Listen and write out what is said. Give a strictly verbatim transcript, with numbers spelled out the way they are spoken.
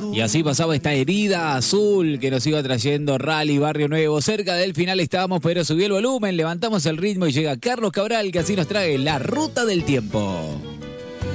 Y así pasaba esta herida azul que nos iba trayendo Rally Barrio Nuevo. Cerca del final estábamos, pero subió el volumen, levantamos el ritmo y llega Carlos Cabral, que así nos trae La Ruta del Tiempo.